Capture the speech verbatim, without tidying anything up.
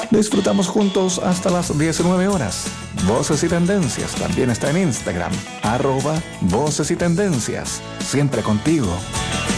Disfrutamos juntos hasta las diecinueve horas. Voces y Tendencias también está en Instagram, arroba Voces y Tendencias. Siempre contigo.